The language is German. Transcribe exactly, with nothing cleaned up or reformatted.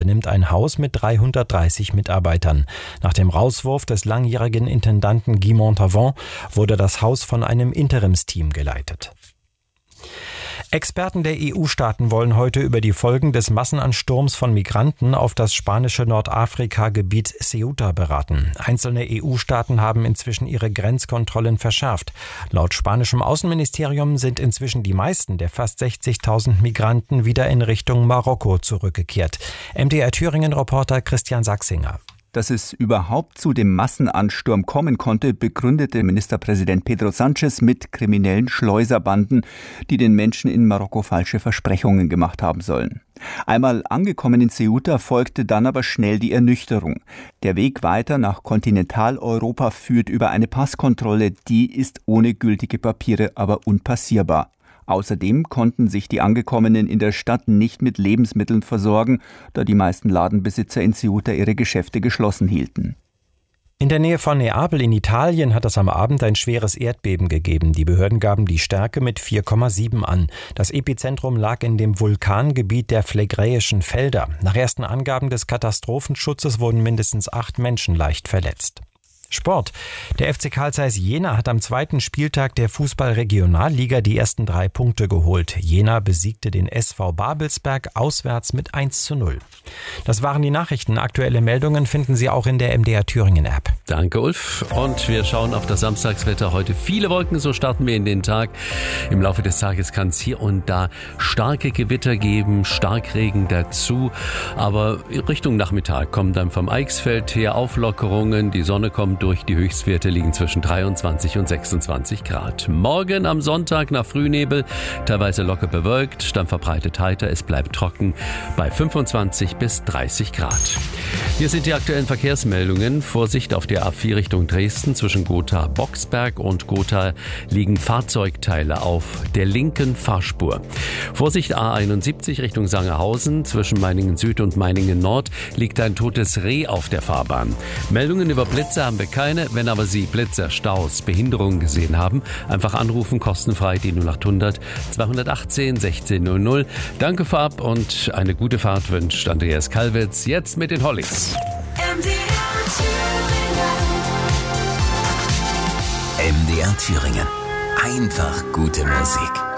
übernimmt ein Haus mit dreihundertdreißig Mitarbeitern. Nach dem Rauswurf des langjährigen Intendanten Guy Montavon wurde das Haus von einem Interimsteam geleitet. Experten der E U-Staaten wollen heute über die Folgen des Massenansturms von Migranten auf das spanische Nordafrika-Gebiet Ceuta beraten. Einzelne E U-Staaten haben inzwischen ihre Grenzkontrollen verschärft. Laut spanischem Außenministerium sind inzwischen die meisten der fast sechzigtausend Migranten wieder in Richtung Marokko zurückgekehrt. M D R Thüringen-Reporter Christian Sachsinger. Dass es überhaupt zu dem Massenansturm kommen konnte, begründete Ministerpräsident Pedro Sánchez mit kriminellen Schleuserbanden, die den Menschen in Marokko falsche Versprechungen gemacht haben sollen. Einmal angekommen in Ceuta folgte dann aber schnell die Ernüchterung. Der Weg weiter nach Kontinentaleuropa führt über eine Passkontrolle, die ist ohne gültige Papiere aber unpassierbar. Außerdem konnten sich die Angekommenen in der Stadt nicht mit Lebensmitteln versorgen, da die meisten Ladenbesitzer in Ceuta ihre Geschäfte geschlossen hielten. In der Nähe von Neapel in Italien hat es am Abend ein schweres Erdbeben gegeben. Die Behörden gaben die Stärke mit vier Komma sieben an. Das Epizentrum lag in dem Vulkangebiet der Phlegräischen Felder. Nach ersten Angaben des Katastrophenschutzes wurden mindestens acht Menschen leicht verletzt. Sport. Der F C Carl Zeiss Jena hat am zweiten Spieltag der Fußball-Regionalliga die ersten drei Punkte geholt. Jena besiegte den S V Babelsberg auswärts mit eins zu null. Das waren die Nachrichten. Aktuelle Meldungen finden Sie auch in der M D R Thüringen-App. Danke, Ulf. Und wir schauen auf das Samstagswetter. Heute viele Wolken, so starten wir in den Tag. Im Laufe des Tages kann es hier und da starke Gewitter geben, Starkregen dazu. Aber Richtung Nachmittag kommen dann vom Eichsfeld her Auflockerungen. Die Sonne kommt durch, die Höchstwerte liegen zwischen dreiundzwanzig und sechsundzwanzig Grad. Morgen am Sonntag nach Frühnebel, teilweise locker bewölkt, dann verbreitet heiter, es bleibt trocken bei fünfundzwanzig bis dreißig Grad. Hier sind die aktuellen Verkehrsmeldungen. Vorsicht auf der A vier Richtung Dresden, zwischen Gotha-Boxberg und Gotha liegen Fahrzeugteile auf der linken Fahrspur. Vorsicht A einundsiebzig Richtung Sangerhausen, zwischen Meiningen Süd und Meiningen Nord liegt ein totes Reh auf der Fahrbahn. Meldungen über Blitze haben wir keine. Wenn aber Sie Blitzer, Staus, Behinderungen gesehen haben, einfach anrufen, kostenfrei die null acht hundert zweihundertachtzehn sechzehn null null. Danke vorab und eine gute Fahrt wünscht Andreas Kalwitz, jetzt mit den Hollies. M D R Thüringen. M D R Thüringen. Einfach gute Musik.